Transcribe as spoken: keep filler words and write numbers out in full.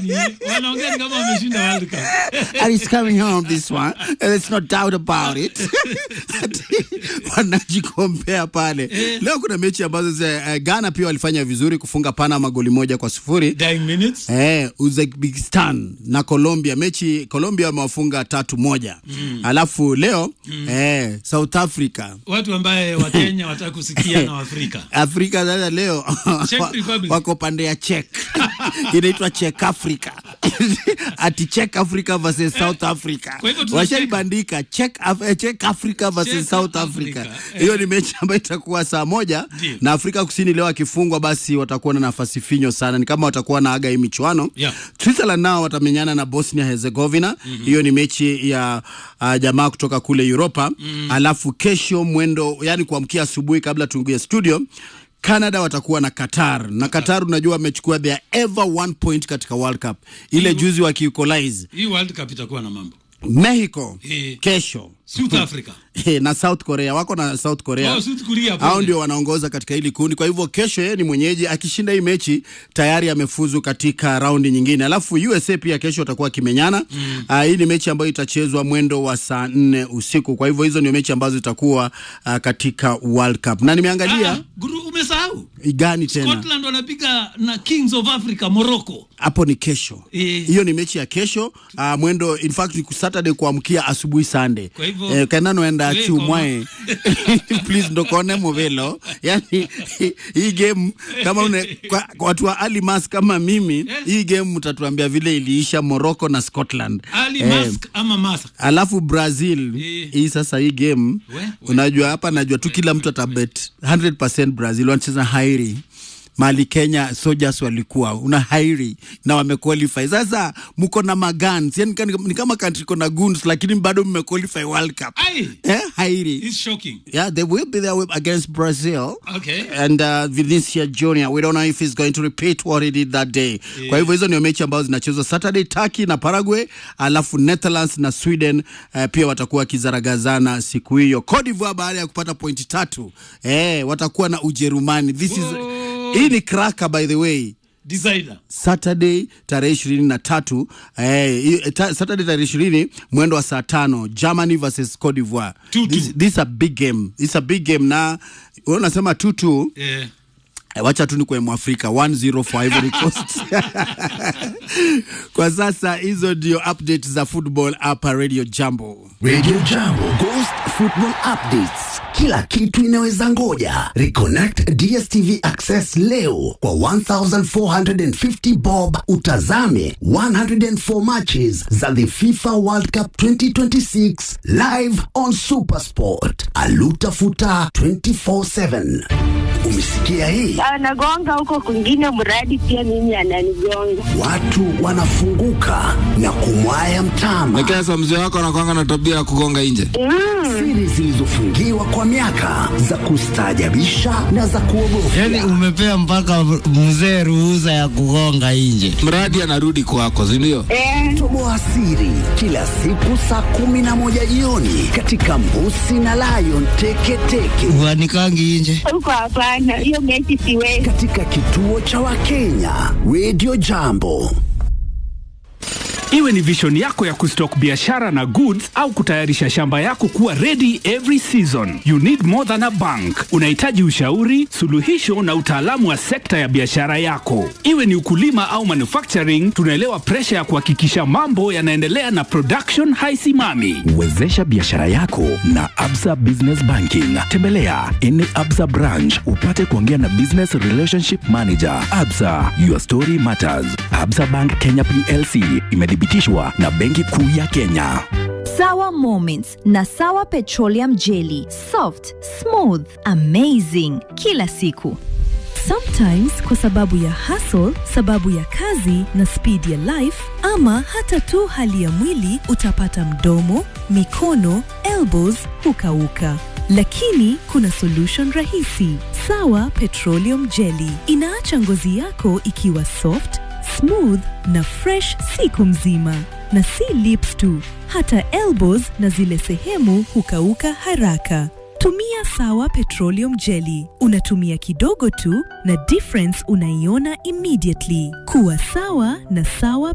nini? Wanaongea kama wameshinda World Cup. And it's coming home this one. There's no doubt about it. Wanajikompea pale. Leo kuna mechi ambazo uh, Ghana pia walifanya vizuri kufunga Panama goli moja kwa sifuri. Dying minutes. Eh, Uzbekistan na Colombia. Mechi Colombia wamewafunga tatu moja. Mm. Alafu leo mm. eh South Africa. Watu ambaye wa Kenya wataka kusikia na Afrika. Afrika sasa leo wako pande ya Czech. Inaitwa Czech Africa. Ati Czech Africa versus South Africa. Washabandika Czech Af Czech Africa versus Czech South Africa. Hiyo eh. ni mechi ambayo itakuwa saa moja Dio. Na Afrika Kusini leo akifungwa basi watakuwa na nafasi finyo sana. Ni kama watakuwa na aga hii michuano. Yeah. Switzerland nao watamenyana na Bosnia Herzegovina. Hiyo mm -hmm. ni mechi ya uh, jamaa kutoka kule Europa. Mm. Alafu kesho mwendo yani kuamkia asubuhi kabla tuingie studio Canada watakuwa na Qatar. Na Qatar unajua wamechukua their ever one point katika World Cup. Ile juzi wakiequalize. Hii World Cup itakuwa na mambo. Mexico e, kesho South Africa e, na South Korea wako na South Korea. Oh, South Korea hao ndio wanaongoza katika hili kundi. Kwa hivyo kesho yeye ni mwenyeji, akishinda hii mechi tayari amefuzu katika raundi nyingine. Alafu U S A pia kesho watakuwa kimenyana. Mm. Uh, hii ni mechi ambayo itachezwa mwendo wa saa nne usiku. Kwa hivyo hizo ni mechi ambazo zitakuwa uh, katika World Cup. Na nimeangalia ah, guru umesahau igani tena Scotland wanapiga na Kings of Africa Morocco. Hapo ni kesho. Hiyo e. ni mechi ya kesho. Uh, mwendo in fact ni Saturday kuamkia asubuhi Sunday. Eh, kana noenda chumwae. Please ndokone movelo. Yani hii game kama une, kwa, kwa watu wa Ali Mask kama mimi, yes. hii game mtatuambia vile iliisha Morocco na Scotland. Ali eh, Mask ama Mask. Alafu Brazil e. hii sasa hii game we, we, unajua hapa najua tu kila mtu atabet one hundred percent Brazil wanacheza hairi. Mali Kenya soldiers walikuwa una hairi na wamequalify. Sasa mko na magans, yani ni kama country kona guns lakini bado mmequalify World Cup. Ay. Eh, hairi. It's shocking. Yeah, they will be there against Brazil. Okay. And uh, Vinicius Junior, we don't know if he's going to repeat what he did that day. Yeah. Kwa hivyo hizo ni mechi ambazo zinachezwa Saturday. Turkey na Paraguay, alafu Netherlands na Sweden uh, pia watakuwa kizaragazana siku hiyo. Cote d'Ivoire baada ya kupata pointi tatu eh watakuwa na Ujerumani. This Whoa. is Hii ni cracker by the way. Decider. Saturday tarehe ishirini na tatu eh ta, Saturday tarehe ishirini mwendo wa saa tano Germany versus Cote d'Ivoire. This, this is a big game. It's a big game na unasema two two. Yeah. Wacha tu ni kwa Mwafrika one zero for Ivory Coast. Kwa sasa hizo ndio updates za football hapa Radio Jambo. Radio Jambo Ghost Football Updates. Kila kitu inaweza ngoja. Reconnect D S T V Access leo kwa one thousand four hundred fifty bob utazame one hundred four matches za the FIFA World Cup twenty twenty-six live on SuperSport. Alutafuta twenty-four seven. Umesikia hii? Anagonga huko kwingine mradi pia mimi ananigonga. Watu wanafunguka na kumwaya mtama. Nikesa mzee wako anakuanga na tabia ya kugonga nje. Mm. Siri zilizofungiwa kwa miaka za kustaajabisha na za kuogofya. Yaani umepea mpaka mzee ruhusa ya kugonga nje. Mradi anarudi kwako, si ndio? Eh. Toboa siri kila siku saa kumi na moja jioni katika Mbusi na Lion Teke Teke. Wanikangi nje. Huko hapa na hiyo mechi siwe. Katika kituo cha Wakenya Radio Jambo. Iwe ni vision yako ya kustock biashara na goods au kutayarisha shamba yako kuwa ready every season. You need more than a bank. Unahitaji ushauri, suluhisho na utaalamu wa sekta ya biashara yako. Iwe ni ukulima au manufacturing, tunaelewa pressure ya kuhakikisha mambo yanaendelea na production haisimami. Wezesha biashara yako na Absa Business Banking. Tembelea any Absa branch upate kuongea na Business Relationship Manager. Absa, your story matters. Absa Bank Kenya P L C imedhibitishwa na Benki Kuu ya Kenya. Sawa Moments na Sawa Petroleum Jelly. Soft, smooth, amazing kila siku. Sometimes kwa sababu ya hustle, sababu ya kazi na speed ya life, ama hata tu hali ya mwili, utapata mdomo, mikono, elbows hukauka. Lakini kuna solution rahisi. Sawa Petroleum Jelly inaacha ngozi yako ikiwa soft, smooth na fresh siku mzima. Na si lips tu, hata elbows na zile sehemu hukauka haraka. Tumia Sawa Petroleum Jelly. Unatumia kidogo tu na difference unaiona immediately. Kuwa sawa na Sawa